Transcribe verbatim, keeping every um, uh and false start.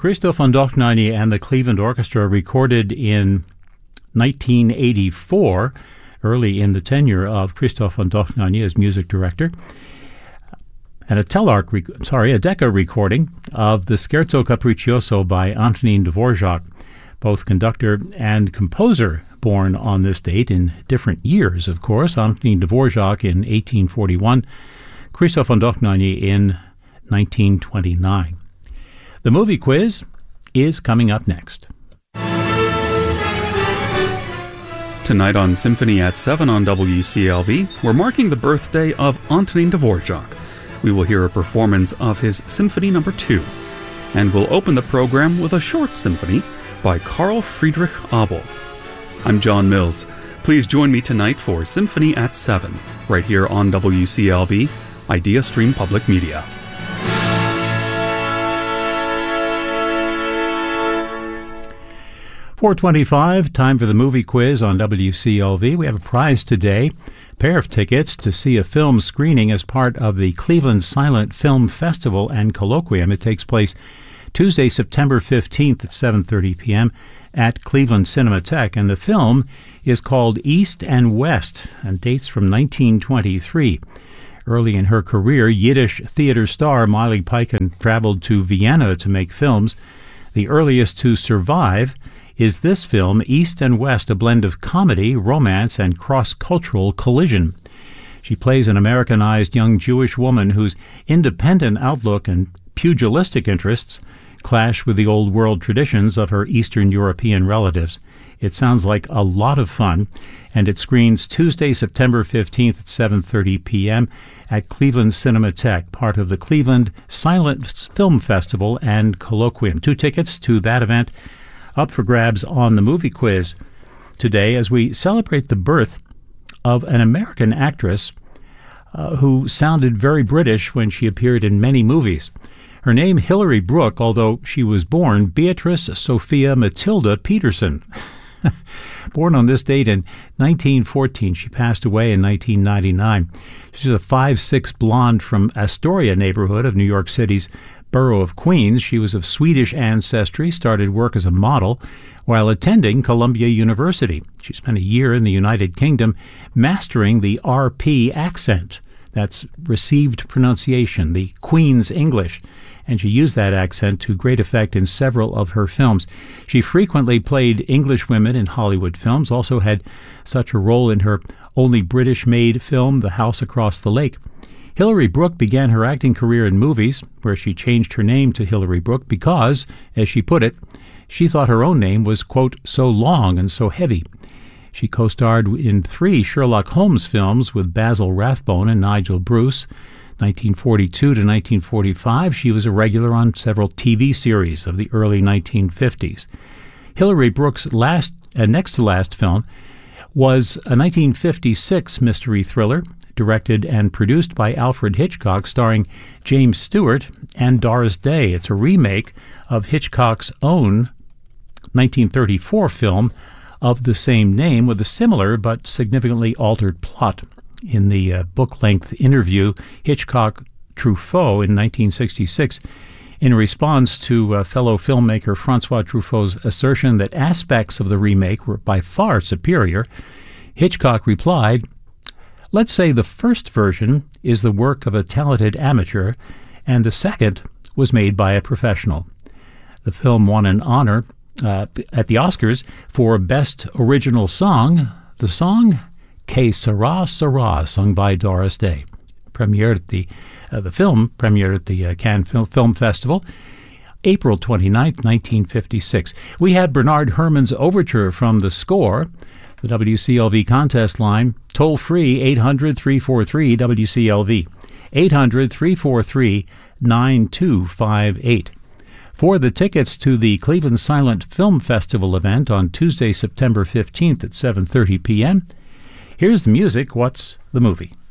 Christoph von Dohnanyi and the Cleveland Orchestra recorded in nineteen eighty-four, early in the tenure of Christoph von Dohnanyi as music director, and a Telarc, rec- sorry, a Decca recording of the Scherzo Capriccioso by Antonin Dvorak, both conductor and composer, born on this date in different years, of course. Antonin Dvorak in eighteen forty-one, Christoph von Dohnanyi in nineteen twenty-nine. The movie quiz is coming up next. Tonight on Symphony at seven on W C L V, we're marking the birthday of Antonin Dvorak. We will hear a performance of his Symphony Number two, and we'll open the program with a short symphony by Carl Friedrich Abel. I'm John Mills. Please join me tonight for Symphony at seven, right here on W C L V, Idea Stream Public Media. four twenty-five, time for the movie quiz on W C L V. We have a prize today, a pair of tickets to see a film screening as part of the Cleveland Silent Film Festival and Colloquium. It takes place Tuesday, September fifteenth at seven thirty p.m. at Cleveland Cinematheque, and the film is called East and West and dates from nineteen twenty-three. Early in her career, Yiddish theater star Miley Piken traveled to Vienna to make films. The earliest to survive is this film, East and West, a blend of comedy, romance, and cross-cultural collision. She plays an Americanized young Jewish woman whose independent outlook and pugilistic interests clash with the old world traditions of her Eastern European relatives. It sounds like a lot of fun, and it screens Tuesday, September fifteenth at seven thirty p.m. at Cleveland Cinematheque, part of the Cleveland Silent Film Festival and Colloquium. Two tickets to that event up for grabs on the movie quiz today as we celebrate the birth of an American actress uh, who sounded very British when she appeared in many movies. Her name, Hilary Brooke, although she was born Beatrice Sophia Matilda Peterson. Born on this date in nineteen fourteen, she passed away in nineteen ninety-nine. She's a five six blonde from Astoria neighborhood of New York City's borough of Queens. She was of Swedish ancestry, started work as a model while attending Columbia University. She spent a year in the United Kingdom mastering the R P accent. That's received pronunciation, the Queen's English, and she used that accent to great effect in several of her films. She frequently played English women in Hollywood films, also had such a role in her only British-made film, The House Across the Lake. Hilary Brooke began her acting career in movies, where she changed her name to Hilary Brooke because, as she put it, she thought her own name was, quote, so long and so heavy. She co-starred in three Sherlock Holmes films with Basil Rathbone and Nigel Bruce. nineteen forty-two to nineteen forty-five, she was a regular on several T V series of the early nineteen fifties. Hilary Brooke's last, uh, next to last film was a nineteen fifty-six mystery thriller, directed and produced by Alfred Hitchcock, starring James Stewart and Doris Day. It's a remake of Hitchcock's own nineteen thirty-four film of the same name, with a similar but significantly altered plot. In the uh, book-length interview, Hitchcock-Truffaut in nineteen sixty-six, in response to uh, fellow filmmaker Francois Truffaut's assertion that aspects of the remake were by far superior, Hitchcock replied, "Let's say the first version is the work of a talented amateur, and the second was made by a professional." The film won an honor uh, at the Oscars for Best Original Song. The song, Que Sera Sera, sung by Doris Day. Premiered at the, uh, the film premiered at the uh, Cannes Film, Film Festival, April twenty-ninth, nineteen fifty-six. We had Bernard Herrmann's overture from the score. The W C L V contest line, toll-free, eight hundred, three four three, W C L V, eight hundred, three four three, nine two five eight. For the tickets to the Cleveland Silent Film Festival event on Tuesday, September fifteenth at seven thirty p.m., here's the music. What's the movie?